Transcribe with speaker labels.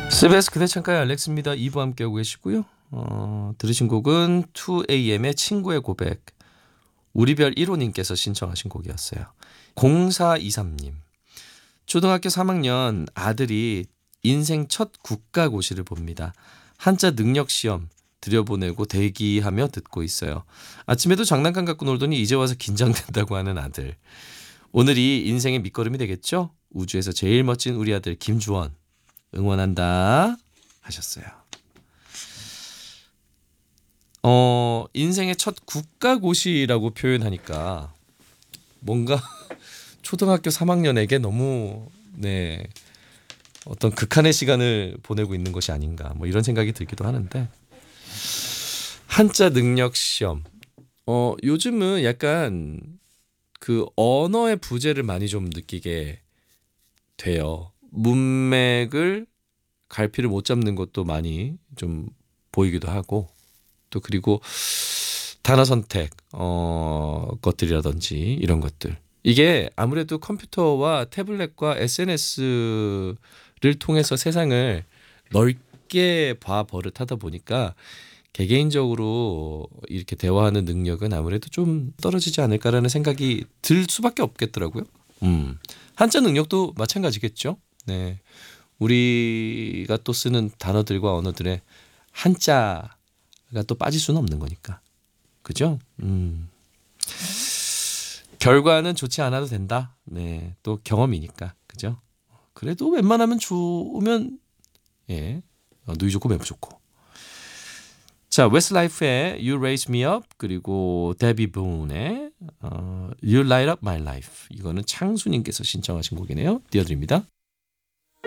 Speaker 1: CBS 그대 창가의 알렉스입니다. 2부 함께하고 계시고요. 들으신 곡은 2AM의 친구의 고백, 우리별 1호님께서 신청하신 곡이었어요. 0423님, 초등학교 3학년 아들이 인생 첫 국가고시를 봅니다. 한자 능력시험 들여보내고 대기하며 듣고 있어요. 아침에도 장난감 갖고 놀더니 이제 와서 긴장된다고 하는 아들. 오늘이 인생의 밑거름이 되겠죠? 우주에서 제일 멋진 우리 아들 김주원 응원한다 하셨어요. 인생의 첫 국가고시라고 표현하니까 뭔가 초등학교 3학년에게 너무 어떤 극한의 시간을 보내고 있는 것이 아닌가 뭐 이런 생각이 들기도 하는데, 한자 능력 시험 요즘은 약간 그 언어의 부재를 많이 좀 느끼게 돼요. 문맥을 갈피를 못 잡는 것도 많이 좀 보이기도 하고, 또 그리고 단어 선택 것들이라든지 이런 것들, 이게 아무래도 컴퓨터와 태블릿과 SNS를 통해서 세상을 넓게 봐 버릇하다 보니까 개개인적으로 이렇게 대화하는 능력은 아무래도 좀 떨어지지 않을까라는 생각이 들 수밖에 없겠더라고요. 한자 능력도 마찬가지겠죠. 네, 우리가 또 쓰는 단어들과 언어들의 한자가 또 빠질 수는 없는 거니까, 그죠? 결과는 좋지 않아도 된다. 네, 또 경험이니까, 그죠? 그래도 웬만하면 좋으면 누이 좋고 매부 좋고. 자, 웨스트라이프의 You Raise Me Up, 그리고 데비 분의 You Light Up My Life. 이거는 창수님께서 신청하신 곡이네요. 띄워드립니다.